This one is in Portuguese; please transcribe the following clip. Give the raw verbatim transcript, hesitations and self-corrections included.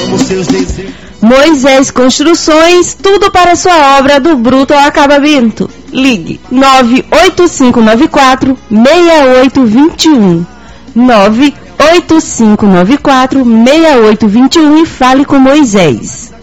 como seus desejos. Moisés Construções, tudo para sua obra do bruto ao acabamento. Ligue nove oito cinco nove quatro seis oito dois um, nove oito cinco nove quatro seis oito dois um e fale com Moisés.